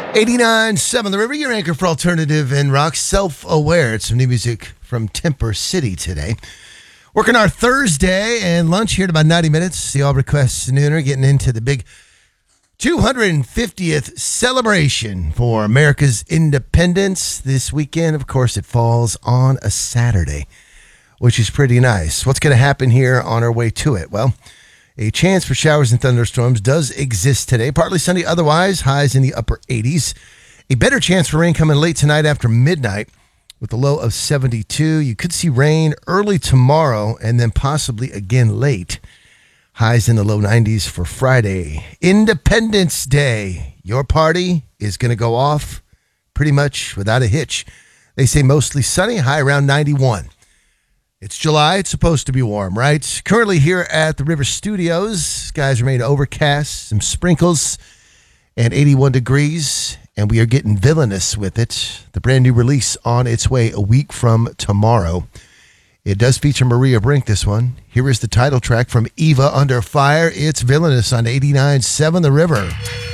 89.7 The River, your anchor for alternative and rock. Self-aware. It's some new music from Temper City today. Working our Thursday and lunch here in about 90 minutes. The All Requests Nooner getting into the big 250th celebration for America's independence this weekend. Of course, it falls on a Saturday, which is pretty nice. What's going to happen here on our way to it? Well, a chance for showers and thunderstorms does exist today. Partly sunny otherwise, highs in the upper 80s. A better chance for rain coming late tonight after midnight with a low of 72. You could see rain early tomorrow and then possibly again late. Highs in the low 90s for Friday. Independence Day. Your party is going to go off pretty much without a hitch. They say mostly sunny, high around 91. It's July. It's supposed to be warm, right? Currently here at the River Studios, skies remain overcast, some sprinkles, and 81 degrees, and we are getting villainous with it. The brand new release on its way a week from tomorrow. It does feature Maria Brink, this one. Here is the title track from Eva Under Fire. It's Villainous on 89.7 The River.